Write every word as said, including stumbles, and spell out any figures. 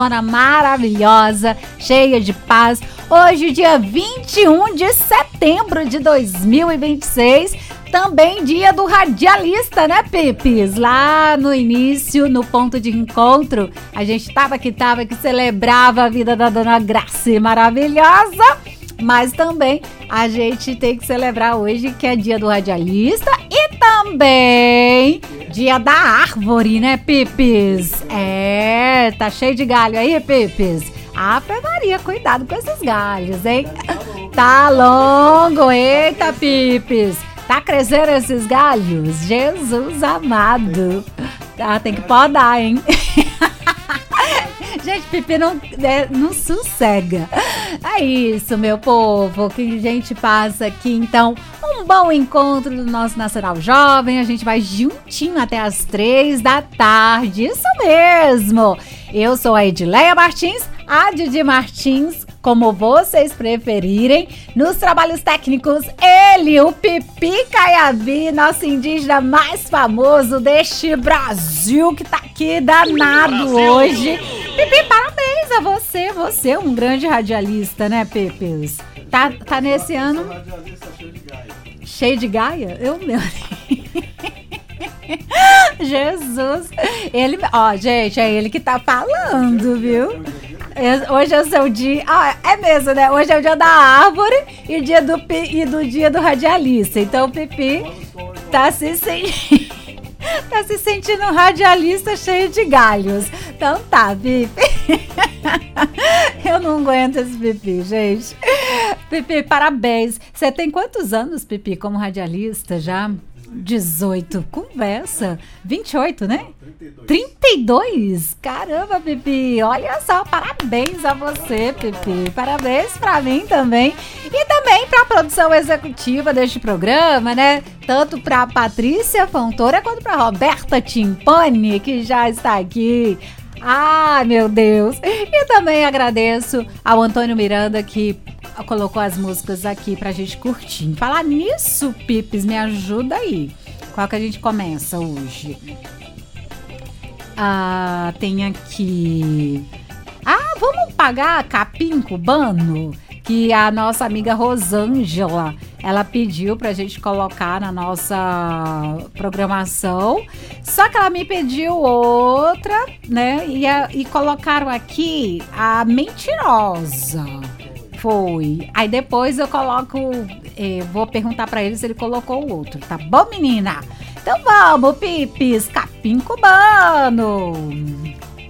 Semana maravilhosa, cheia de paz. Hoje, dia vinte e um de setembro de dois mil e vinte e seis, também dia do radialista, né, Pipis? Lá no início, no ponto de encontro, a gente tava que tava que celebrava a vida da Dona Grace, maravilhosa. Mas também a gente tem que celebrar hoje que é dia do radialista e também dia da árvore, né, Pipis? É, tá cheio de galho aí, Pipis? Ave Maria, cuidado com esses galhos, hein? Tá longo, eita, Pipis. Tá crescendo esses galhos? Jesus amado. Ah, tem que podar, hein? Gente, Pipi não, é, não sossega. É isso, meu povo, que a gente passa aqui, então, um bom encontro do nosso Nacional Jovem. A gente vai juntinho até as três da tarde, isso mesmo. Eu sou a Edileia Martins, a Didi Martins, como vocês preferirem. Nos trabalhos técnicos, ele, o Pipi Caiabi, nosso indígena mais famoso deste Brasil, que tá aqui danado Brasil. Hoje. Pipi, parabéns a você, você é um grande radialista, né, Pipis? Tá, tá nesse ano... Cheio de gaia. Cheio de gaia? Eu, meu Jesus. Ele, ó, gente, é ele que tá falando, viu? Hoje é o seu dia. Ah, é mesmo, né? Hoje é o dia da árvore e, dia do, e do dia do radialista. Então o Pipi tá se sentindo. Tá se sentindo um radialista cheio de galhos. Então tá, Pipi. Eu não aguento esse Pipi, gente. Pipi, parabéns. Você tem quantos anos, Pipi, como radialista já? dezoito. Conversa. vinte e oito, né? trinta e dois. Caramba, Pipi. Olha só, parabéns a você, Pipi. Parabéns pra mim também. E também pra produção executiva deste programa, né? Tanto pra Patrícia Fontoura quanto pra Roberta Timpani, que já está aqui. Ah, meu Deus. E também agradeço ao Antônio Miranda, que colocou as músicas aqui pra gente curtir. Falar nisso, Pipis, me ajuda aí. Qual que a gente começa hoje? Ah, tem aqui... Ah, vamos pagar capim cubano? Que a nossa amiga Rosângela, ela pediu pra gente colocar na nossa programação. Só que ela me pediu outra, né? E, a, e colocaram aqui a Mentirosa. Foi. Aí depois eu coloco... Eh, vou perguntar pra ele se ele colocou o outro. Tá bom, menina? Então vamos, Pipis. Capim cubano.